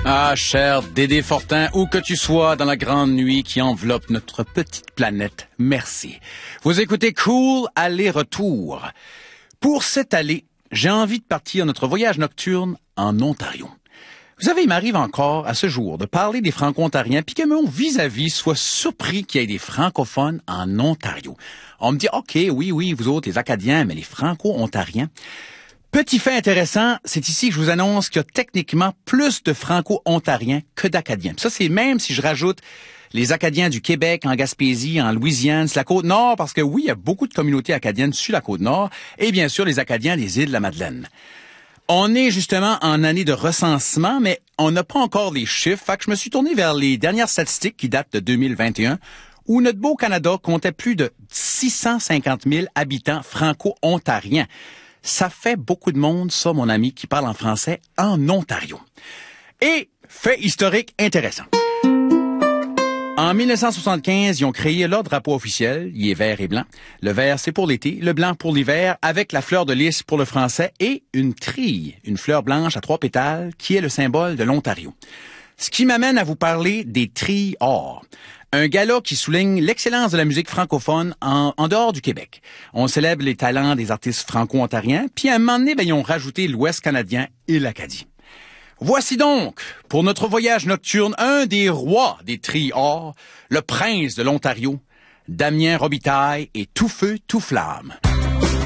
Ah, cher Dédé Fortin, où que tu sois dans la grande nuit qui enveloppe notre petite planète, merci. Vous écoutez Cool Aller-Retour. Pour cette allée, j'ai envie de partir notre voyage nocturne en Ontario. Vous savez, il m'arrive encore, à ce jour, de parler des Franco-Ontariens puis que mon vis-à-vis soit surpris qu'il y ait des francophones en Ontario. On me dit, OK, oui, vous autres, les Acadiens, mais les Franco-Ontariens... Petit fait intéressant, c'est ici que je vous annonce qu'il y a techniquement plus de Franco-Ontariens que d'Acadiens. Ça, c'est même si je rajoute les Acadiens du Québec, en Gaspésie, en Louisiane, sur la Côte-Nord, parce que oui, il y a beaucoup de communautés acadiennes sur la Côte-Nord, et bien sûr les Acadiens des îles de la Madeleine. On est justement en année de recensement, mais on n'a pas encore les chiffres, fait que je me suis tourné vers les dernières statistiques qui datent de 2021, où notre beau Canada comptait plus de 650 000 habitants franco-ontariens. Ça fait beaucoup de monde, ça, mon ami, qui parle en français en Ontario. Et, fait historique intéressant. En 1975, ils ont créé leur drapeau officiel. Il est vert et blanc. Le vert, c'est pour l'été. Le blanc pour l'hiver, avec la fleur de lys pour le français et une trille, une fleur blanche à 3 pétales, qui est le symbole de l'Ontario. Ce qui m'amène à vous parler des trilles or. Un gala qui souligne l'excellence de la musique francophone en dehors du Québec. On célèbre les talents des artistes franco-ontariens, puis à un moment donné, ils ont rajouté l'Ouest canadien et l'Acadie. Voici donc, pour notre voyage nocturne, un des rois des trilles or, le prince de l'Ontario, Damien Robitaille et Tout Feu, Tout Flamme.